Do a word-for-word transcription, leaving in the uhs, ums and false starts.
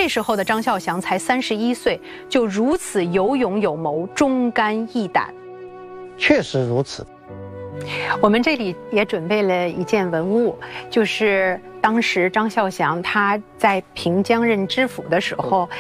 这时候的张孝祥才三十一岁，就如此有勇有谋、忠肝义胆。 确实如此。 我们这里也准备了一件文物，就是当时张孝祥他在平江任知府的时候，